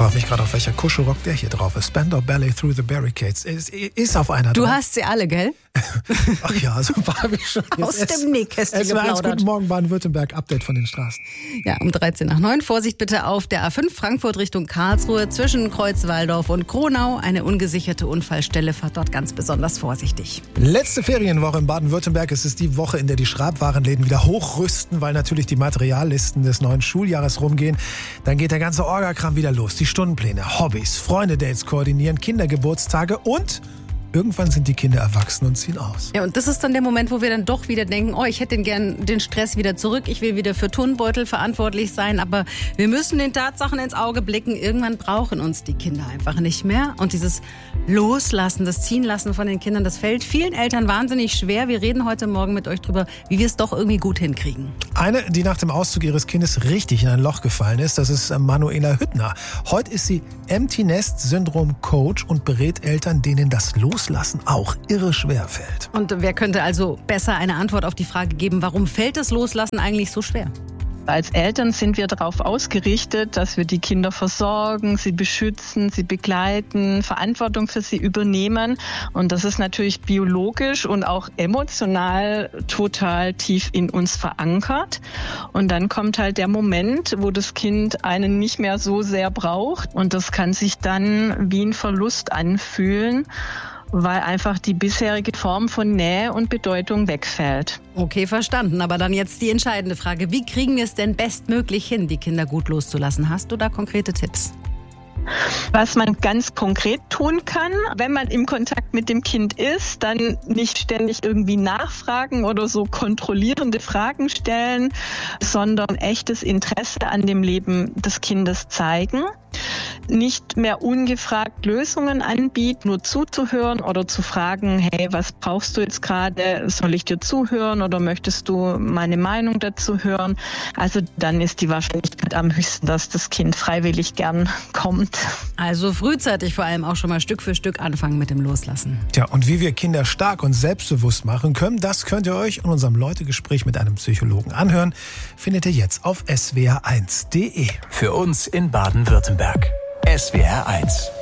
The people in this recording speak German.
frage mich gerade, auf welcher Kuschelrock der hier drauf ist. Spandau Ballet Through the Barricades. Ist auf einer Du drauf. hast sie alle, gell? Ach ja, so war ich schon. Aus dem Nähkästchen geplaudert. Guten Morgen, Baden-Württemberg. Update von den Straßen. Ja, um 13:09. Vorsicht bitte auf der A5 Frankfurt Richtung Karlsruhe zwischen Kreuzwaldorf und Kronau. Eine ungesicherte Unfallstelle. Fahrt dort ganz besonders vorsichtig. Letzte Ferienwoche in Baden-Württemberg. Es ist die Woche, in der die Schreibwarenläden wieder hochrüsten, weil natürlich die Materiallisten des neuen Schuljahres rumgehen. Dann geht der ganze Orgakram wieder los. Die Stundenpläne, Hobbys, Freunde-Dates koordinieren, Kindergeburtstage und irgendwann sind die Kinder erwachsen und ziehen aus. Ja, und das ist dann der Moment, wo wir dann doch wieder denken, oh, ich hätte gern den Stress wieder zurück, ich will wieder für Turnbeutel verantwortlich sein, aber wir müssen den Tatsachen ins Auge blicken. Irgendwann brauchen uns die Kinder einfach nicht mehr. Und dieses Loslassen, das Ziehenlassen von den Kindern, das fällt vielen Eltern wahnsinnig schwer. Wir reden heute Morgen mit euch drüber, wie wir es doch irgendwie gut hinkriegen. Eine, die nach dem Auszug ihres Kindes richtig in ein Loch gefallen ist, das ist Manuela Hüttner. Heute ist sie Empty Nest Syndrom Coach und berät Eltern, denen das Loslassen auch irre schwer fällt. Und wer könnte also besser eine Antwort auf die Frage geben, warum fällt das Loslassen eigentlich so schwer? Als Eltern sind wir darauf ausgerichtet, dass wir die Kinder versorgen, sie beschützen, sie begleiten, Verantwortung für sie übernehmen. Und das ist natürlich biologisch und auch emotional total tief in uns verankert. Und dann kommt halt der Moment, wo das Kind einen nicht mehr so sehr braucht. Und das kann sich dann wie ein Verlust anfühlen, weil einfach die bisherige Form von Nähe und Bedeutung wegfällt. Okay, verstanden. Aber dann jetzt die entscheidende Frage. Wie kriegen wir es denn bestmöglich hin, die Kinder gut loszulassen? Hast du da konkrete Tipps? Was man ganz konkret tun kann, wenn man im Kontakt mit dem Kind ist, dann nicht ständig irgendwie nachfragen oder so kontrollierende Fragen stellen, sondern echtes Interesse an dem Leben des Kindes zeigen. Nicht mehr ungefragt Lösungen anbieten, nur zuzuhören oder zu fragen, hey, was brauchst du jetzt gerade? Soll ich dir zuhören oder möchtest du meine Meinung dazu hören? Also dann ist die Wahrscheinlichkeit am höchsten, dass das Kind freiwillig gern kommt. Also frühzeitig vor allem auch schon mal Stück für Stück anfangen mit dem Loslassen. Tja, und wie wir Kinder stark und selbstbewusst machen können, das könnt ihr euch in unserem Leute-Gespräch mit einem Psychologen anhören. Findet ihr jetzt auf swr1.de. Für uns in Baden-Württemberg. SWR 1